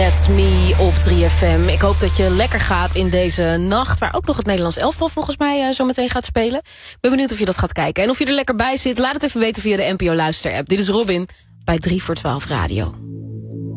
That's Me op 3FM. Ik hoop dat je lekker gaat in deze nacht, waar ook nog het Nederlands elftal volgens mij zo meteen gaat spelen. Ik ben benieuwd of je dat gaat kijken. En of je er lekker bij zit, laat het even weten via de NPO Luister-app. Dit is Robin bij 3 voor 12 Radio.